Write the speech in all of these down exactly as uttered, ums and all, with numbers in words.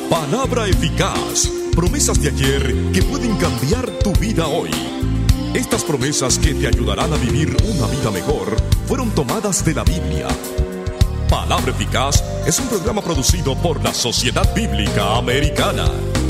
Palabra eficaz. Promesas de ayer que pueden cambiar tu vida hoy. Estas promesas que te ayudarán a vivir una vida mejor fueron tomadas de la Biblia. Palabra Eficaz es un programa producido por la Sociedad Bíblica Americana.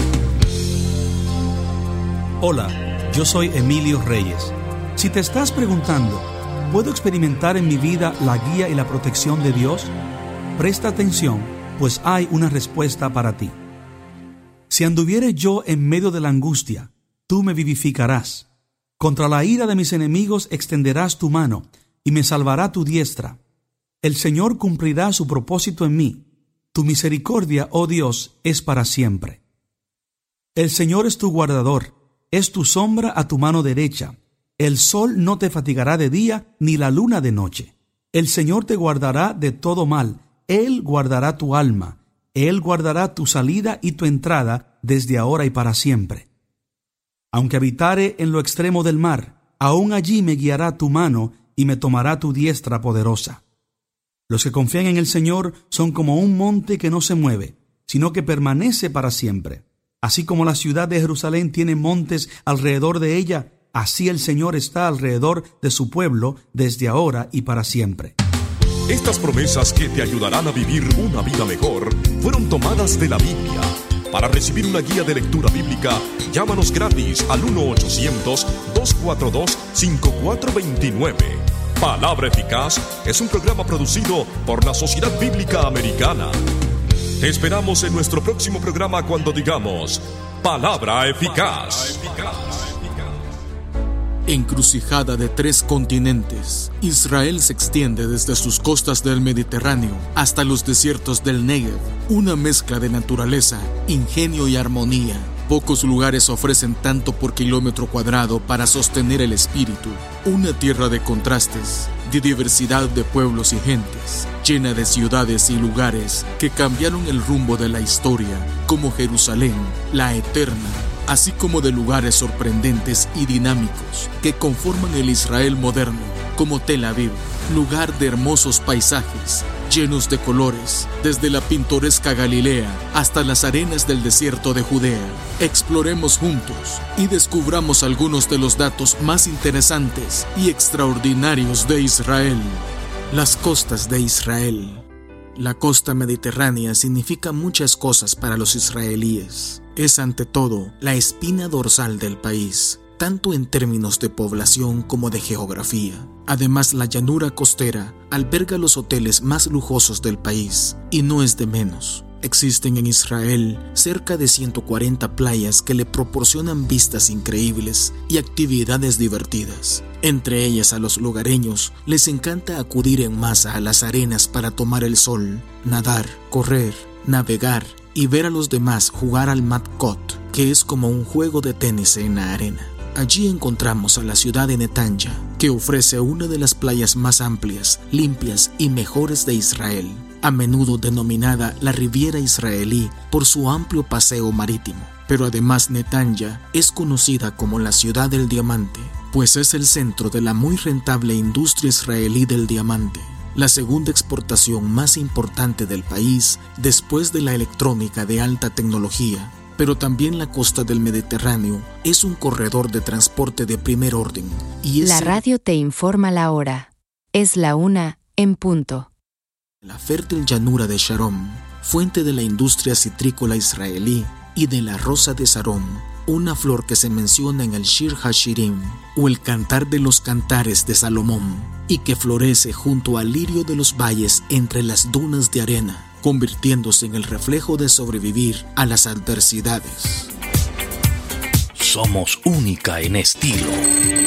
Hola, yo soy Emilio Reyes. Si te estás preguntando, ¿puedo experimentar en mi vida la guía y la protección de Dios? Presta atención, pues hay una respuesta para ti. Si anduviere yo en medio de la angustia, tú me vivificarás. Contra la ira de mis enemigos extenderás tu mano, y me salvará tu diestra. El Señor cumplirá su propósito en mí. Tu misericordia, oh Dios, es para siempre. El Señor es tu guardador, es tu sombra a tu mano derecha. El sol no te fatigará de día, ni la luna de noche. El Señor te guardará de todo mal. Él guardará tu alma. Él guardará tu salida y tu entrada desde ahora y para siempre. Aunque habitare en lo extremo del mar, aún allí me guiará tu mano y me tomará tu diestra poderosa. Los que confían en el Señor son como un monte que no se mueve, sino que permanece para siempre. Así como la ciudad de Jerusalén tiene montes alrededor de ella, así el Señor está alrededor de su pueblo desde ahora y para siempre. Estas promesas que te ayudarán a vivir una vida mejor fueron tomadas de la Biblia. Para recibir una guía de lectura bíblica, llámanos gratis al uno ochocientos, dos cuatro dos, cinco cuatro dos nueve. Palabra Eficaz es un programa producido por la Sociedad Bíblica Americana. Te esperamos en nuestro próximo programa cuando digamos Palabra Eficaz. Encrucijada de tres continentes, Israel se extiende desde sus costas del Mediterráneo hasta los desiertos del Negev, una mezcla de naturaleza, ingenio y armonía. Pocos lugares ofrecen tanto por kilómetro cuadrado para sostener el espíritu. Una tierra de contrastes, de diversidad de pueblos y gentes, llena de ciudades y lugares que cambiaron el rumbo de la historia, como Jerusalén, la eterna, así como de lugares sorprendentes y dinámicos que conforman el Israel moderno, como Tel Aviv, lugar de hermosos paisajes, llenos de colores, desde la pintoresca Galilea hasta las arenas del desierto de Judea. Exploremos juntos y descubramos algunos de los datos más interesantes y extraordinarios de Israel. Las costas de Israel. La costa mediterránea significa muchas cosas para los israelíes. Es ante todo la espina dorsal del país, tanto en términos de población como de geografía. Además, la llanura costera alberga los hoteles más lujosos del país, y no es de menos. Existen en Israel cerca de ciento cuarenta playas que le proporcionan vistas increíbles y actividades divertidas. Entre ellas, a los lugareños les encanta acudir en masa a las arenas para tomar el sol, nadar, correr, navegar y ver a los demás jugar al matkot, que es como un juego de tenis en la arena. Allí encontramos a la ciudad de Netanya, que ofrece una de las playas más amplias, limpias y mejores de Israel, a menudo denominada la Riviera Israelí por su amplio paseo marítimo. Pero además Netanya es conocida como la ciudad del diamante, pues es el centro de la muy rentable industria israelí del diamante, la segunda exportación más importante del país después de la electrónica de alta tecnología. Pero también la costa del Mediterráneo es un corredor de transporte de primer orden. Y es la radio te informa la hora. Es la una en punto. La fértil llanura de Sharon, fuente de la industria citrícola israelí, y de la rosa de Sarón, una flor que se menciona en el Shir HaShirim, o el Cantar de los Cantares de Salomón, y que florece junto al lirio de los valles entre las dunas de arena, convirtiéndose en el reflejo de sobrevivir a las adversidades. Somos única en estilo.